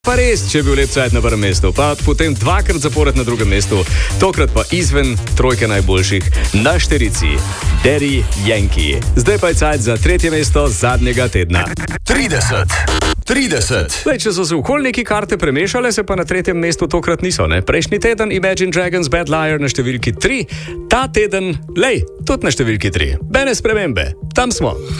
Pa res, če je bil lep cajt na prvem mestu, pa potem dvakrat zapored na drugem mestu, tokrat pa izven trojke najboljših na štirici, Daddy Yankee. Zdaj pa je cajt za tretje mesto zadnjega tedna. 30. Zdaj, če so se okoli neki karte premešale, se pa na tretjem mestu tokrat niso, ne? Prejšnji teden Imagine Dragons Bad Liar na številki 3, ta teden, tudi na številki 3. Bene spremembe, tam smo.